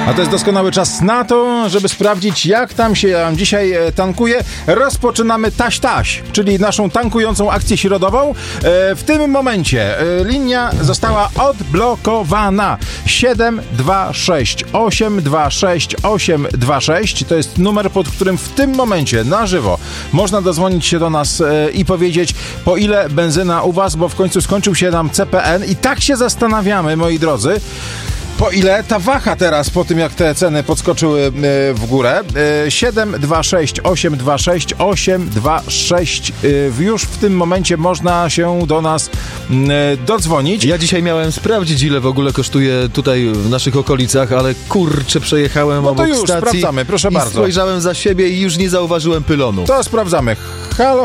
A to jest doskonały czas na to, żeby sprawdzić, jak tam się dzisiaj tankuje. Rozpoczynamy taś, czyli naszą tankującą akcję środową. W tym momencie linia została odblokowana. 726 826 826 to jest numer, pod którym w tym momencie na żywo można dodzwonić się do nas i powiedzieć, po ile benzyna u was, bo w końcu skończył się nam CPN i tak się zastanawiamy, moi drodzy, po ile ta waha teraz, po tym jak te ceny podskoczyły w górę. 726 826 826. Już w tym momencie można się do nas dodzwonić. Ja dzisiaj miałem sprawdzić, ile w ogóle kosztuje tutaj w naszych okolicach, ale kurczę, przejechałem obok już stacji. Sprawdzamy, proszę i bardzo. Spojrzałem za siebie i już nie zauważyłem pylonu. To sprawdzamy. Halo,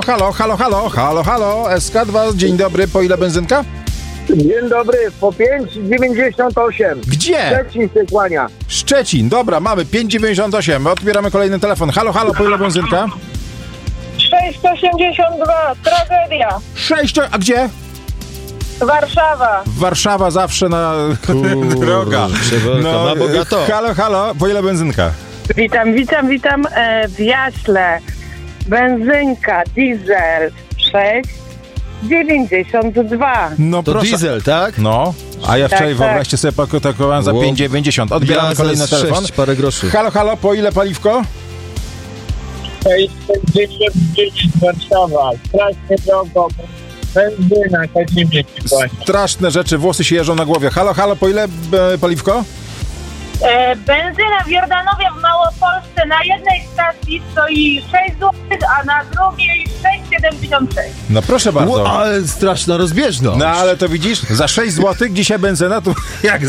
SK2, dzień dobry, po ile benzynka? Dzień dobry, po 5,98. Gdzie? Szczecin się kłania. Szczecin, dobra, mamy 5,98. Odbieramy kolejny telefon. Halo, po ile benzynka? 682, tragedia. 6, a gdzie? Warszawa. Warszawa zawsze na droga. Na bogato. Halo, po ile benzynka? Witam. W Jaśle. Benzynka, diesel 6,92. No To proszę. diesel, tak? No, a ja wczoraj, tak. wyobraźcie sobie, pakowałem za 5,90. Odbieramy kolejny telefon. 6 parę groszy. Halo, po ile paliwko? 6,49 Warszawa. Strasznie drogo. Benzyna, Kazimierz się kłania. Straszne rzeczy, włosy się jeżą na głowie. Halo, po ile paliwko? Benzyna w Jordanowie w Małopolsce na jednej stacji stoi 6 zł, a na drugiej 6,76. No proszę bardzo. Ale straszna rozbieżność. No ale to widzisz, za 6 zł dzisiaj benzyna to jak